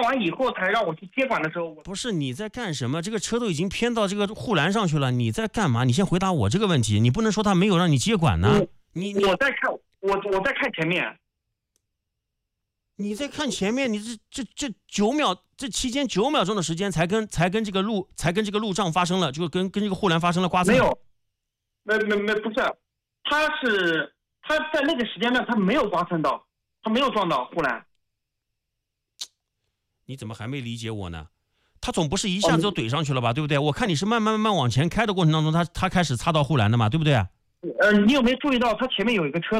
完以后才让我去接管的时候， 不是你在干什么？这个车都已经偏到这个护栏上去了，你在干嘛？你先回答我这个问题，你不能说他没有让你接管呢。 我在看，我在看前面。 你在看前面，你这9秒，这期间9秒钟的时间才跟这个路障发生了，就跟这个护栏发生了刮蹭。 没有，不是，他在那个时间段他没有刮蹭到，他没有撞到护栏。 你怎么还没理解我呢？他总不是一下子就怼上去了吧，对不对？我看你是慢慢往前开的过程当中，他开始擦到护栏的嘛，对不对？ 你有没有注意到他前面有一个车